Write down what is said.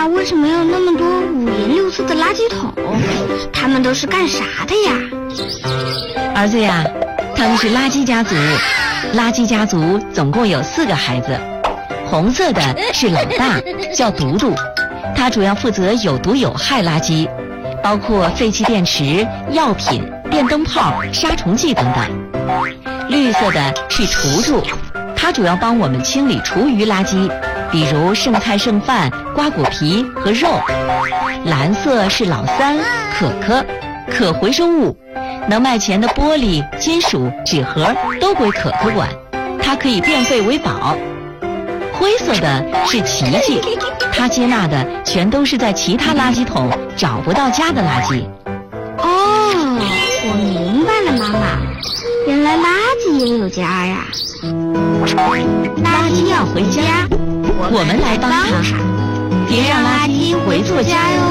家为什么有那么多五颜六色的垃圾桶？他们都是干啥的呀？ 儿子呀，他们是垃圾家族。垃圾家族总共有4个孩子，红色的是老大，叫独独，他主要负责有毒有害垃圾，包括废弃电池、药品、电灯泡、杀虫剂等等。绿色的是厨厨，他主要帮我们清理厨余垃圾，比如剩菜剩饭、瓜果皮和肉。蓝色是老三，可可，可回收物，能卖钱的玻璃、金属、纸盒都归可可管，它可以变废为宝。灰色的是琪琪，他接纳的全都是在其他垃圾桶找不到家的垃圾。 哦，我明白了，妈妈，原来垃圾也有家呀。 垃圾要回家，我们来帮他，别让垃圾回错家哟。